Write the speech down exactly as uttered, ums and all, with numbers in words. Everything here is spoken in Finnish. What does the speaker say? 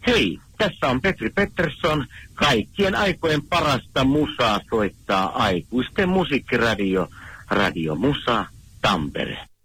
Hei, tässä on Petri Pettersson. Kaikkien aikojen parasta musaa soittaa aikuisten musiikkiradio, Radio Musa Tampere.